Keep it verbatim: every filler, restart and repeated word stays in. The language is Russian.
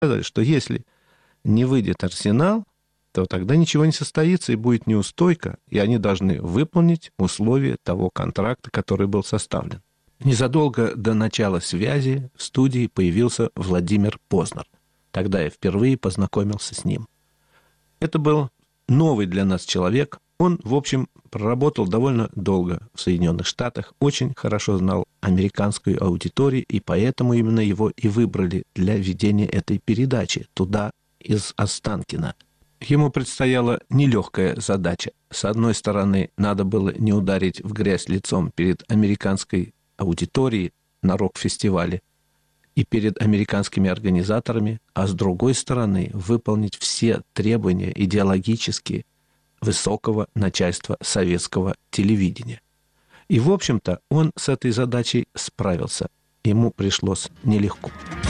сказали, что если не выйдет Арсенал, то тогда ничего не состоится и будет неустойка, и они должны выполнить условия того контракта, который был составлен. Незадолго до начала связи в студии появился Владимир Познер. Тогда я впервые познакомился с ним. Это был новый для нас человек. Он, в общем, проработал довольно долго в Соединенных Штатах, очень хорошо знал американскую аудиторию, и поэтому именно его и выбрали для ведения этой передачи туда, из Останкино. Ему предстояла нелегкая задача. С одной стороны, надо было не ударить в грязь лицом перед американской аудиторией на рок-фестивале и перед американскими организаторами, а с другой стороны, выполнить все требования идеологические высокого начальства советского телевидения. И, в общем-то, он с этой задачей справился. Ему пришлось нелегко.